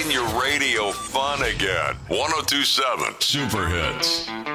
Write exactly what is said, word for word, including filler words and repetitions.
making your radio fun again. ten twenty-seven Super Hits.